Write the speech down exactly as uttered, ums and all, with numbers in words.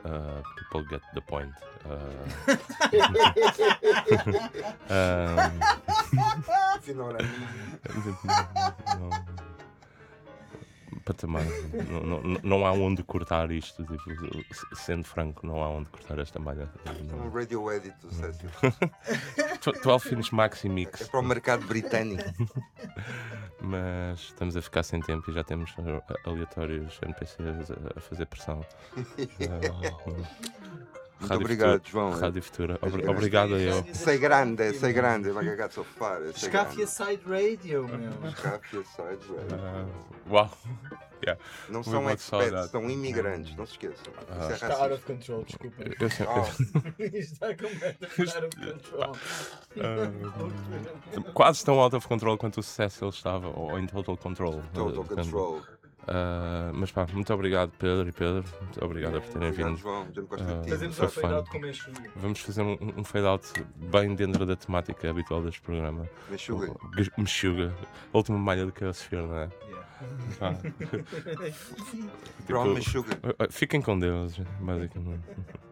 uh, people get the point. Uh, um, Afinal, era não, patamar, não, não, não há onde cortar isto, tipo, sendo franco, não há onde cortar esta malha. um radio edit do Cécio. doze Inch Maxi É Mix. para o mercado britânico. Mas estamos a ficar sem tempo e já temos aleatórios N P Cs a, a fazer pressão. Uh, Muito obrigado, João. Rádio Futura. Obri- grande. obrigado a eu. Sei grande, sei grande, vai cagar de sofá. Escafia Side Radio, meu. Escafia Side Radio. Uh, uau! Yeah. Não Foi são uma experts, saudade. são imigrantes, não se esqueçam. Ah. Isso é Está out racismo. of control, desculpa. Eu sempre- Oh, Isto está completamente out of control. Uh, quase tão out of control quanto o Cecil estava, ou em total control. total Uh, control. Uh, mas pá, muito obrigado, Pedro e Pedro. Muito obrigado por terem Obrigado, vindo. João. Já me gosto Ah, de ti. Fazemos Foi um fade-out fun. com Menchuga. Vamos fazer um, um fade-out bem dentro da temática habitual deste programa. Mexuga. Mexuga. A última malha do Chaosphere, não é? Pá. Pronto, Tipo, Mexuga. fiquem com Deus, basicamente.